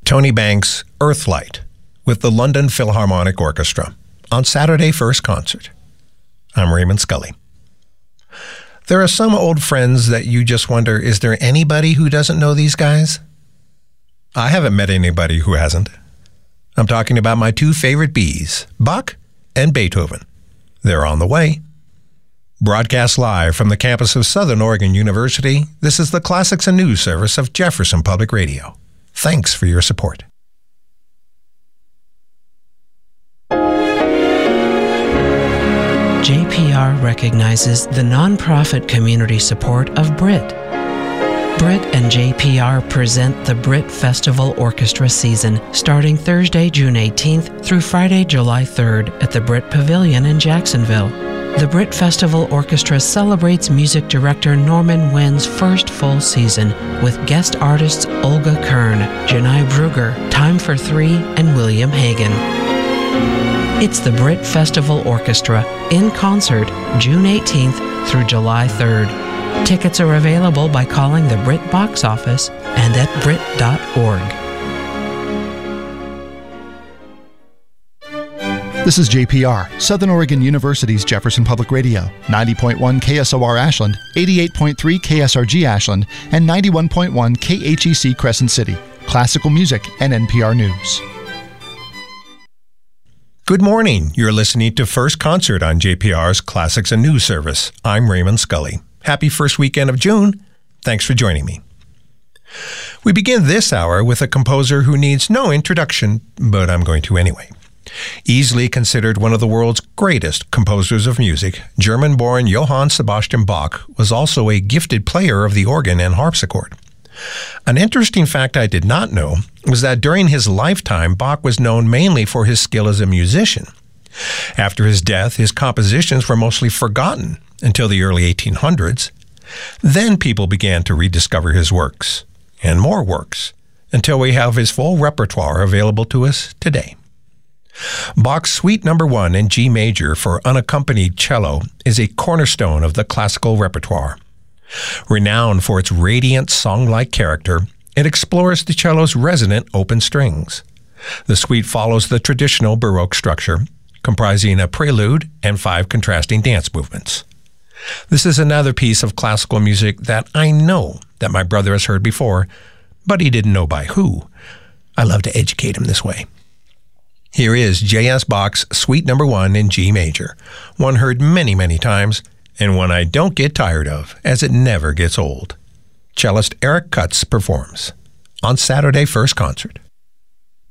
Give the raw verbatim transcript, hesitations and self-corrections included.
Tony Banks' Earthlight with the London Philharmonic Orchestra on Saturday First Concert. I'm Raymond Scully. There are some old friends that you just wonder, is there anybody who doesn't know these guys? I haven't met anybody who hasn't. I'm talking about my two favorite Bs, Bach and Beethoven. They're on the way. Broadcast live from the campus of Southern Oregon University, this is the Classics and News service of Jefferson Public Radio. Thanks for your support. J P R recognizes the nonprofit community support of Brit. Brit and J P R present the Brit Festival Orchestra season starting Thursday, June eighteenth through Friday, July third at the Brit Pavilion in Jacksonville. The Brit Festival Orchestra celebrates music director Norman Wynn's first full season with guest artists Olga Kern, Janai Brugger, Time for Three, and William Hagen. It's the Brit Festival Orchestra in concert June eighteenth through July third. Tickets are available by calling the Brit box office and at brit dot org. This is J P R, Southern Oregon University's Jefferson Public Radio, ninety point one K S O R Ashland, eighty-eight point three K S R G Ashland, and ninety-one point one K H E C Crescent City, classical music and N P R News. Good morning. You're listening to First Concert on J P R's Classics and News service. I'm Raymond Scully. Happy first weekend of June. Thanks for joining me. We begin this hour with a composer who needs no introduction, but I'm going to anyway. Easily considered one of the world's greatest composers of music, German-born Johann Sebastian Bach was also a gifted player of the organ and harpsichord. An interesting fact I did not know was that during his lifetime, Bach was known mainly for his skill as a musician. After his death, his compositions were mostly forgotten until the early eighteen hundreds. Then people began to rediscover his works, and more works, until we have his full repertoire available to us today. Bach's Suite Number One in G major for unaccompanied cello is a cornerstone of the classical repertoire. Renowned for its radiant song-like character, it explores the cello's resonant open strings. The suite follows the traditional Baroque structure, comprising a prelude and five contrasting dance movements. This is another piece of classical music that I know that my brother has heard before, but he didn't know by who. I love to educate him this way. Here is J S. Bach's Suite Number One in G major, one heard many, many times, and one I don't get tired of, as it never gets old. Cellist Eric Cutts performs on Saturday First Concert.